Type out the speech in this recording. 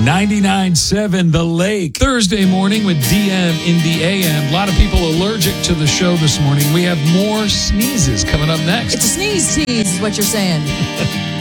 99.7 The Lake. Thursday morning with DM in the AM. A lot of people allergic to the show this morning. We have more sneezes coming up next. It's a sneeze tease, is what you're saying.